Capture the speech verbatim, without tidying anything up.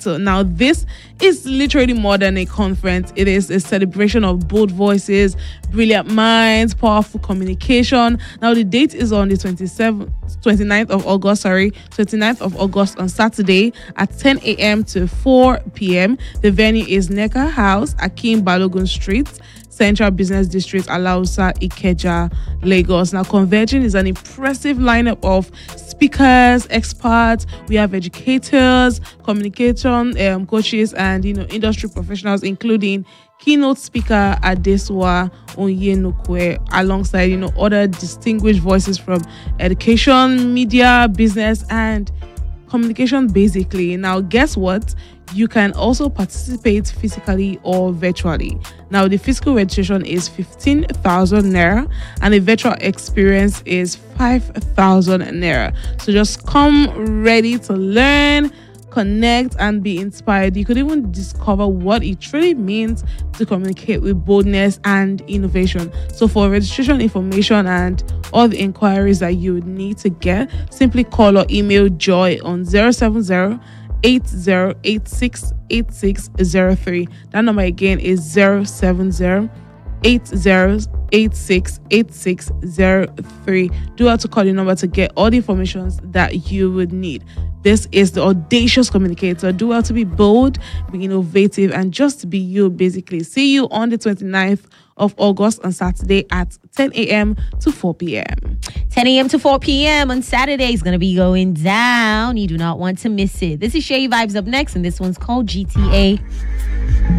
Communicator. Now, this is literally more than a conference. It is a celebration of bold voices, brilliant minds, powerful communication. Now, the date is on the twenty-seventh, twenty-ninth of August, sorry, twenty-ninth of August on Saturday at ten a.m. to four p.m. The venue is Neka House, Akim Balogun Street, Central Business District, Alausa, Ikeja, Lagos. Now, Converging is an impressive lineup of speakers, experts. We have educators, communication um, coaches, and you know industry professionals, including keynote speaker Adeswa Onyenokwe, alongside you know other distinguished voices from education, media, business, and communication. Basically, now guess what? You can also participate physically or virtually. Now, the physical registration is fifteen thousand naira and the virtual experience is five thousand naira. So just come ready to learn, connect, and be inspired. You could even discover what it truly means to communicate with boldness and innovation. So for registration information and all the inquiries that you would need to get, simply call or email Joy on zero seven zero eight zero eight six eight six zero three. That number again is zero seven zero eight zero eight six eight six zero three. Do have to call the number to get all the information that you would need. This is the Audacious Communicator. Do well to be bold, be innovative, and just be you, basically. See you on the twenty-ninth of August on Saturday at ten a.m. to four p.m. ten a.m. to four p.m. on Saturday is going to be going down. You do not want to miss it. This is Shay Vibes up next, and this one's called G T A.